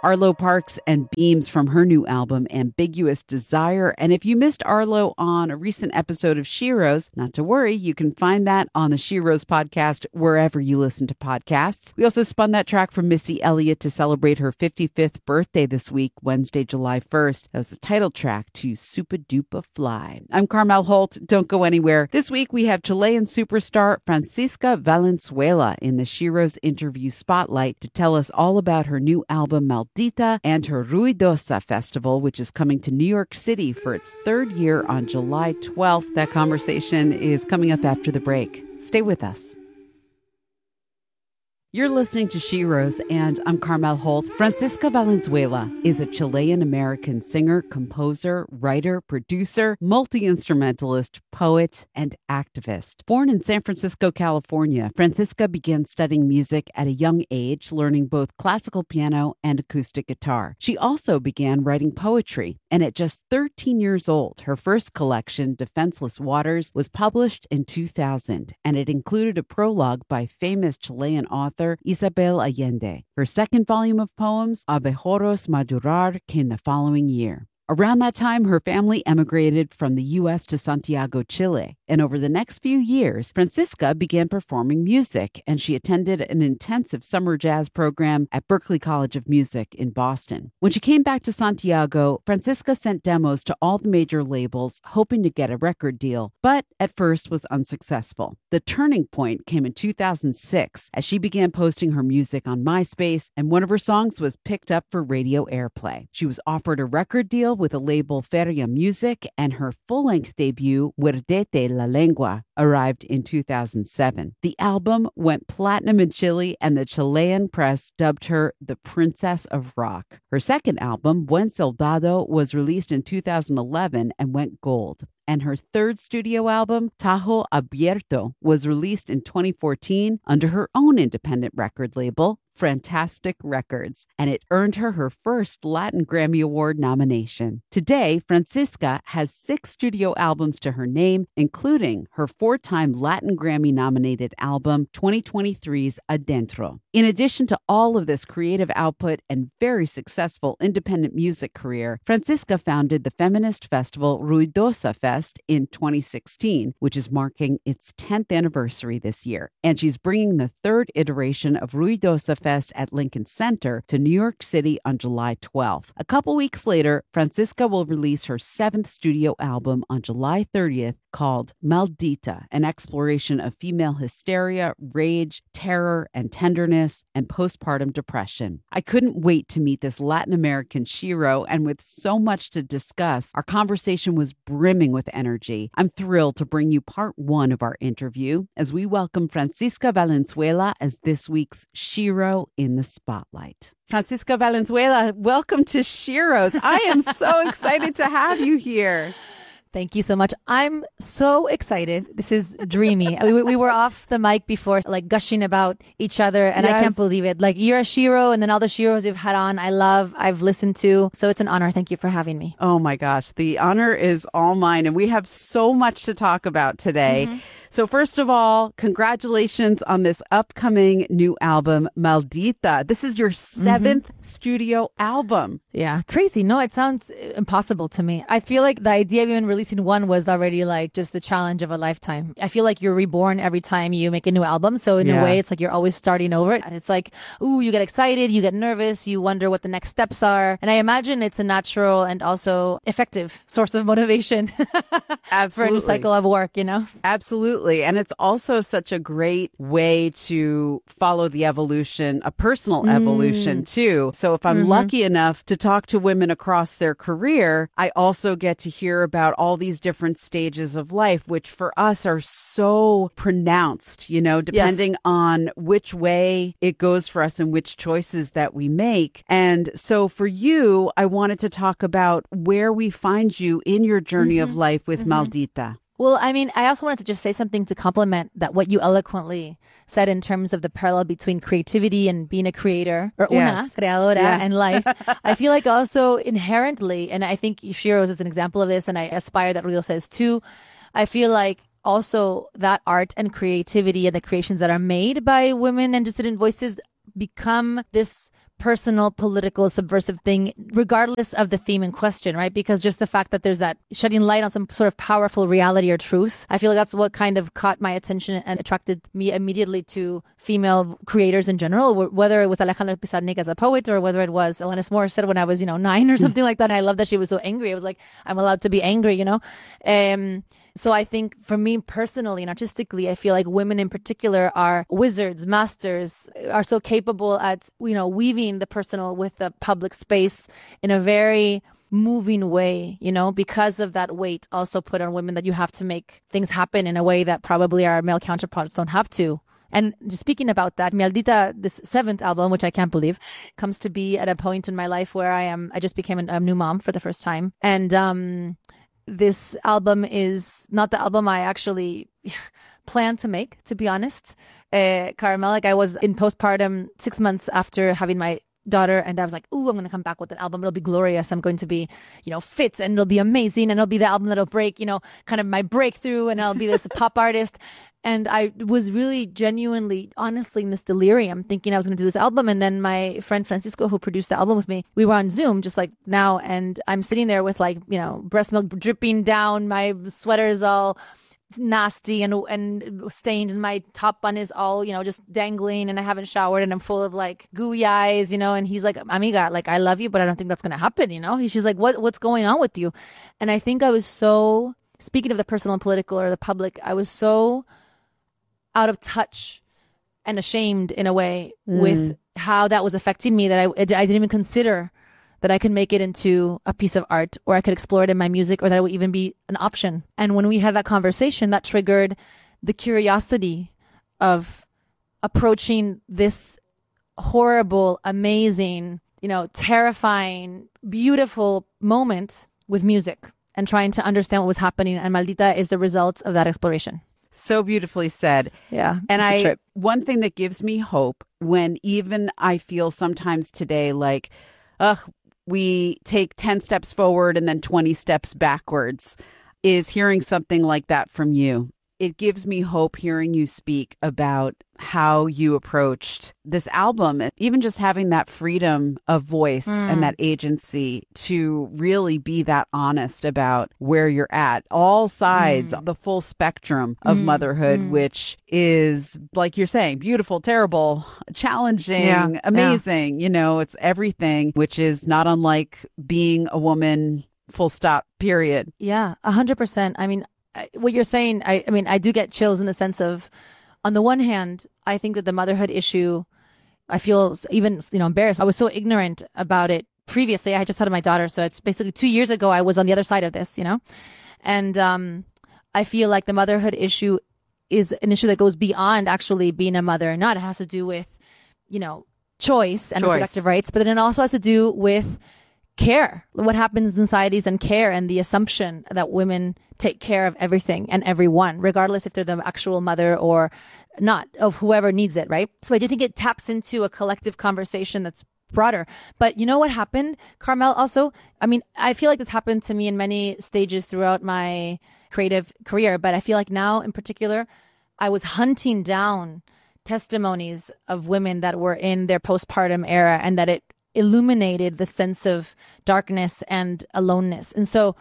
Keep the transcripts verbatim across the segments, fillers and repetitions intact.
Arlo Parks and Beams from her new album, Ambiguous Desire. And if you missed Arlo on a recent episode of Sheroes, not to worry, you can find that on the Sheroes podcast wherever you listen to podcasts. We also spun that track from Missy Elliott to celebrate her fifty-fifth birthday this week, Wednesday, July first. That was the title track to Super Duper Fly. I'm Carmel Holt. Don't go anywhere. This week we have Chilean superstar Francisca Valenzuela in the Sheroes interview spotlight to tell us all about her new album Maldita and her Ruidosa Festival, which is coming to New York City for its third year on July twelfth. That conversation is coming up after the break. Stay with us. You're listening to Sheroes, and I'm Carmel Holt. Francisca Valenzuela is a Chilean-American singer, composer, writer, producer, multi-instrumentalist, poet, and activist. Born in San Francisco, California, Francisca began studying music at a young age, learning both classical piano and acoustic guitar. She also began writing poetry, and at just thirteen years old, her first collection, Defenseless Waters, was published in two thousand, and it included a prologue by famous Chilean author Isabel Allende. Her second volume of poems, Abejorros Madurar, came the following year. Around that time, her family emigrated from the U S to Santiago, Chile. And over the next few years, Francisca began performing music, and she attended an intensive summer jazz program at Berklee College of Music in Boston. When she came back to Santiago, Francisca sent demos to all the major labels, hoping to get a record deal, but at first was unsuccessful. The turning point came in two thousand six as she began posting her music on MySpace, and one of her songs was picked up for radio airplay. She was offered a record deal with the label Feria Music, and her full-length debut, Muerdete la Lengua, arrived in two thousand seven. The album went platinum in Chile, and the Chilean press dubbed her the Princess of Rock. Her second album, Buen Soldado, was released in two thousand eleven and went gold. And her third studio album, Tajo Abierto, was released in twenty fourteen under her own independent record label, Fantastic Records, and it earned her her first Latin Grammy Award nomination. Today, Francisca has six studio albums to her name, including her four-time Latin Grammy-nominated album, twenty twenty-three's Adentro. In addition to all of this creative output and very successful independent music career, Francisca founded the feminist festival Ruidosa Fest in twenty sixteen, which is marking its tenth anniversary this year. And she's bringing the third iteration of Ruidosa Fest at Lincoln Center to New York City on July twelfth. A couple weeks later, Francisca will release her seventh studio album on July thirtieth called Maldita, an exploration of female hysteria, rage, terror, and tenderness, and postpartum depression. I couldn't wait to meet this Latin American Shero, and with so much to discuss, our conversation was brimming with energy. I'm thrilled to bring you part one of our interview as we welcome Francisca Valenzuela as this week's Shero in the Spotlight. Francisca Valenzuela, welcome to Sheroes. I am so excited to have you here. Thank you so much. I'm so excited. This is dreamy. we, we were off the mic before, like gushing about each other, and yes. I can't believe it. Like, you're a Shero, and then all the Sheros you've had on, I love, I've listened to. So it's an honor. Thank you for having me. Oh my gosh. The honor is all mine, and we have so much to talk about today. Mm-hmm. So first of all, congratulations on this upcoming new album, Maldita. This is your seventh mm-hmm. studio album. Yeah, crazy. No, it sounds impossible to me. I feel like the idea of even releasing one was already like just the challenge of a lifetime. I feel like you're reborn every time you make a new album. So in yeah. a way, it's like you're always starting over. And it's like, ooh, you get excited, you get nervous, you wonder what the next steps are. And I imagine it's a natural and also effective source of motivation for a new cycle of work, you know? Absolutely. And it's also such a great way to follow the evolution, a personal mm. evolution too. So if I'm mm-hmm. lucky enough to talk to women across their career, I also get to hear about all these different stages of life, which for us are so pronounced, you know, depending yes. on which way it goes for us and which choices that we make. And so for you, I wanted to talk about where we find you in your journey mm-hmm. of life with mm-hmm. Maldita. Well, I mean, I also wanted to just say something to complement that what you eloquently said in terms of the parallel between creativity and being a creator, or yes. una creadora, yeah. and life. I feel like also inherently, and I think Sheroes is an example of this, and I aspire that Rio says too, I feel like also that art and creativity and the creations that are made by women and dissident voices become this personal, political, subversive thing, regardless of the theme in question, right? Because just the fact that there's that shedding light on some sort of powerful reality or truth, I feel like that's what kind of caught my attention and attracted me immediately to female creators in general, whether it was Alejandra Pizarnik as a poet or whether it was Alanis Morissette when I was, you know, nine or something like that. And I love that she was so angry. I was like, I'm allowed to be angry, you know? Um, so I think for me personally and artistically, I feel like women in particular are wizards, masters, are so capable at, you know, weaving the personal with the public space in a very moving way, you know, because of that weight also put on women that you have to make things happen in a way that probably our male counterparts don't have to. And just speaking about that, Mi Aldita, this seventh album, which I can't believe, comes to be at a point in my life where I am, I just became a new mom for the first time. And, um, this album is not the album I actually planned to make, to be honest. Uh, Caramel, like I was in postpartum six months after having my daughter, and I was like, ooh, I'm going to come back with an album. It'll be glorious. I'm going to be, you know, fit, and it'll be amazing. And it'll be the album that'll break, you know, kind of my breakthrough, and I'll be this pop artist. And I was really genuinely, honestly, in this delirium thinking I was going to do this album. And then my friend Francisco, who produced the album with me, we were on Zoom just like now. And I'm sitting there with like, you know, breast milk dripping down. My sweater is all nasty and and stained, and my top bun is all, you know, just dangling, and I haven't showered, and I'm full of like gooey eyes, you know. And he's like, amiga, like, I love you, but I don't think that's going to happen, you know. She's like, what what's going on with you? And I think I was so, speaking of the personal and political or the public, I was so out of touch and ashamed in a way mm. with how that was affecting me that I, I didn't even consider that I could make it into a piece of art, or I could explore it in my music, or that it would even be an option. And when we had that conversation, that triggered the curiosity of approaching this horrible, amazing, you know, terrifying, beautiful moment with music and trying to understand what was happening. And Maldita is the result of that exploration. So beautifully said. Yeah. And I, trip. one thing that gives me hope when even I feel sometimes today like, ugh, we take ten steps forward and then twenty steps backwards, is hearing something like that from you. It gives me hope hearing you speak about how you approached this album, even just having that freedom of voice mm. and that agency to really be that honest about where you're at, all sides, mm. the full spectrum of mm. motherhood, mm. which is, like you're saying, beautiful, terrible, challenging, yeah. amazing. Yeah. You know, it's everything, which is not unlike being a woman, full stop, period. Yeah, a hundred percent. I mean, what you're saying, I, I mean, I do get chills in the sense of, on the one hand, I think that the motherhood issue, I feel even, you know, embarrassed. I was so ignorant about it previously. I had just had my daughter. So it's basically two years ago, I was on the other side of this, you know, and um, I feel like the motherhood issue is an issue that goes beyond actually being a mother or not. It has to do with, you know, choice and choice. reproductive rights, but then it also has to do with care, what happens in societies, and care, and the assumption that women take care of everything and everyone, regardless if they're the actual mother or not, of whoever needs it, right? So I do think it taps into a collective conversation that's broader. But you know what happened, Carmel, also? I mean, I feel like this happened to me in many stages throughout my creative career, but I feel like now in particular, I was hunting down testimonies of women that were in their postpartum era, and that it illuminated the sense of darkness and aloneness. And so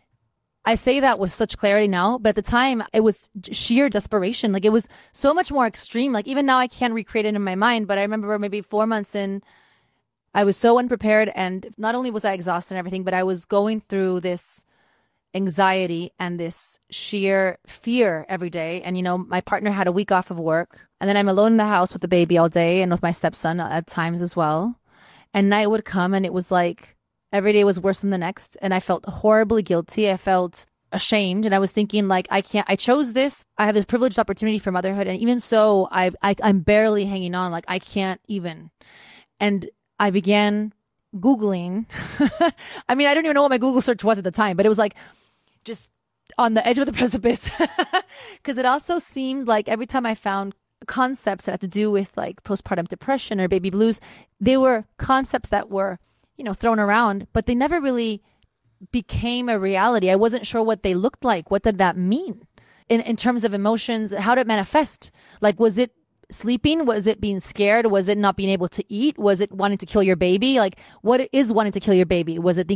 I say that with such clarity now, but at the time it was sheer desperation. Like, it was so much more extreme. Like, even now I can't recreate it in my mind, but I remember maybe four months in, I was so unprepared, and not only was I exhausted and everything, but I was going through this anxiety and this sheer fear every day. And, you know, my partner had a week off of work, and then I'm alone in the house with the baby all day and with my stepson at times as well. And night would come, and it was like every day was worse than the next. And I felt horribly guilty. I felt ashamed. And I was thinking, like, I can't, I chose this. I have this privileged opportunity for motherhood. And even so, I, I, I'm barely hanging on. Like, I can't even. And I began Googling. I mean, I don't even know what my Google search was at the time, but it was like just on the edge of the precipice. Because it also seemed like every time I found concepts that had to do with like postpartum depression or baby blues, they were concepts that were, you know, thrown around, but they never really became a reality. I wasn't sure what they looked like. What did that mean in, in terms of emotions? How did it manifest? Like, was it sleeping? Was it being scared? Was it not being able to eat? Was it wanting to kill your baby? Like, what is wanting to kill your baby? Was it